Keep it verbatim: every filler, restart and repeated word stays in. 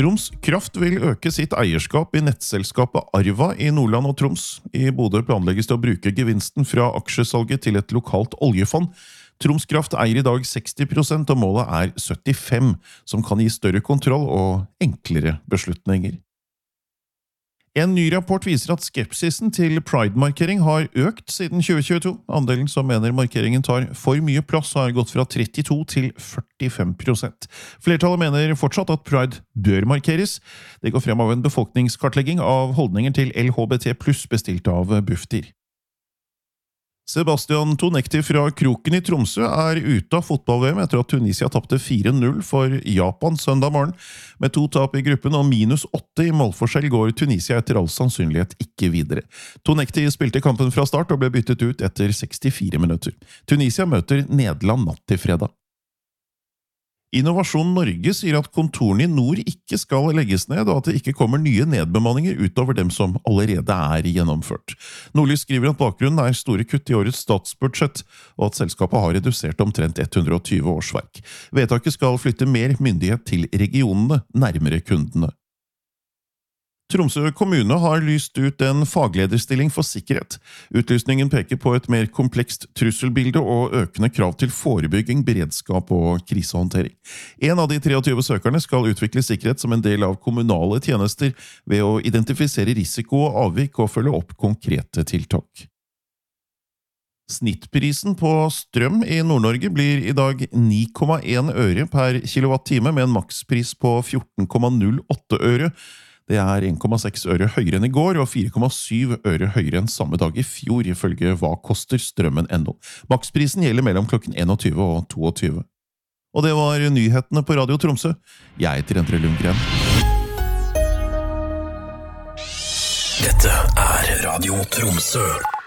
Troms Kraft vil øke sitt eierskap i nettselskapet Arva i Nordland og Troms. I Bodø planlegges det å bruke gevinsten fra aksjesalget til et lokalt oljefond. Troms Kraft eier i dag seksti prosent, og målet er syttifem, som kan gi større kontroll og enklere beslutninger. En ny rapport viser at skepsisen til Pride-markering har økt siden tjue tjueto. Andelen som mener markeringen tar for mye plass har gått fra trettito til førtifem prosent. Flertallet mener fortsatt at Pride bør markeres. Det går frem av en befolkningskartlegging av holdninger til L H B T pluss bestilt av Bufdir. Sebastian Tonekti fra Kroken i Tromsø er ute av fotball-V M etter at Tunisia tappte fire null for Japan søndag morgen. Med to tap i gruppen og minus åtte i målforskjell går Tunisia etter all sannsynlighet ikke videre. Tonekti spilte kampen fra start og ble byttet ut etter sekstifire minutter. Tunisia møter Nederland natt til fredag. Innovasjon Norge sier at kontorene i nord ikke skal legges ned, og at det ikke kommer nye nedbemanninger utover dem som allerede er gjennomført. Nordlys skriver at bakgrunnen er store kutt i årets statsbudsjett, og at selskapet har redusert omtrent hundre og tjue årsverk. Vedtaket skal flytte mer myndighet til regionene, nærmere kundene. Tromsø kommune har lyst ut en faglederstilling for sikkerhet. Utlysningen peker på et mer komplekst trusselbilde og økende krav til forebygging, beredskap og krisehåndtering. En av de treogtyve søkerne skal utvikle sikkerhet som en del av kommunale tjenester ved å identifisere risiko og avvik og følge opp konkrete tiltak. Snittprisen på strøm i Nord-Norge blir i dag ni komma en øre per kilowattime med en makspris på fjorten komma null åtte øre. Det er en komma seks øre høyere enn i går, og fire komma syv øre høyere enn samme dag i fjor, ifølge Hva koster strømmen punktum no. Maksprisen gjelder mellom klokken einogtyve og tjueto. Og det var nyhetene på Radio Tromsø. Jeg heter Endre Lundgren. Dette er Radio Tromsø.